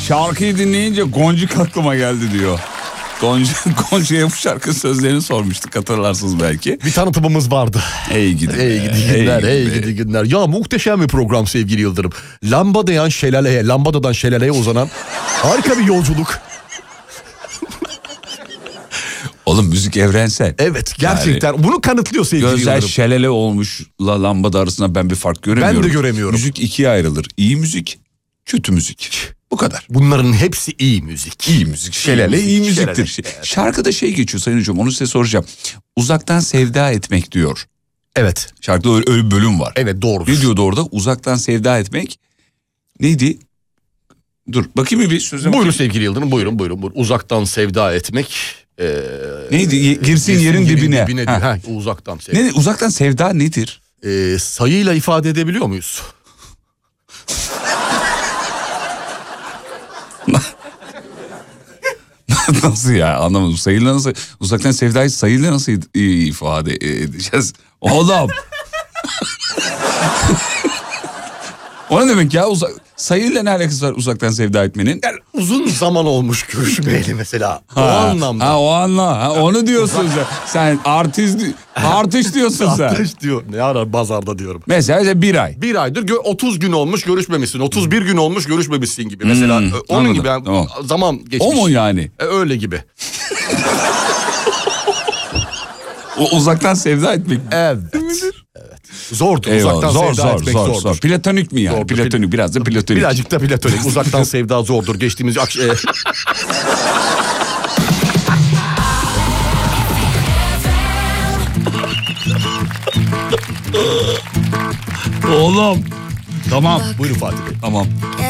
Şarkıyı dinleyince Goncuk aklıma geldi diyor. Gonca'ya bu şarkı sözlerini sormuştuk, hatırlarsınız belki. Bir tanıtımımız vardı. Ey gidi günler, ey gidi günler. Ya muhteşem bir program sevgili Yıldırım. Lambadadan şelaleye uzanan harika bir yolculuk. Oğlum müzik evrensel. Evet, gerçekten yani, bunu kanıtlıyor sevgili Gözler Yıldırım. şelale olmuşla lambada arasında ben bir fark göremiyorum. Ben de göremiyorum. Müzik ikiye ayrılır. İyi müzik, kötü müzik. Bu kadar. Bunların hepsi iyi müzik. İyi müzik. Şelale iyi müziktir. Şelale. Şarkıda geçiyor Sayın Hocam, onu size soracağım. Uzaktan sevda etmek diyor. Evet. Şarkıda öyle bir bölüm var. Evet, doğru. Ne diyordu orada? Uzaktan sevda etmek neydi? Dur bakayım bir söze. Buyurun sevgili Yıldırım, buyurun. Uzaktan sevda etmek. Neydi? Girsin yerin dibine. Ha, uzaktan sevda. Ne, uzaktan sevda nedir? Sayıyla ifade edebiliyor muyuz? Nasıl ya, anlamadım. Sayıyla nasıl, uzaktan sevdayı sayıyla nasıl ifade edeceğiz? Oğlum. O ne demek ya? Sayıyla ne alakası var uzaktan sevda etmenin? Yani uzun zaman olmuş görüşmeyeli mesela. O anlamda. Ha, o anla. Onu diyorsun sen. Sen artış diyorsun sen. Artış diyor. Ne ara bazarda diyorum. Mesela bir ay. Bir aydır 30 gün olmuş görüşmemişsin. 31 gün olmuş görüşmemişsin gibi. Mesela onun anladım. gibi yani, Tamam. zaman geçmiş. O mu yani? Öyle gibi. O uzaktan sevda etmek. Evet. Zordur. Uzaktan sevda etmek zordur. Platonik mi yani? Zordur. Platonik, biraz da platonik. Birazcık da platonik. Uzaktan sevda zordur. Geçtiğimiz Oğlum. Tamam. Buyurun Fatih Bey. Tamam.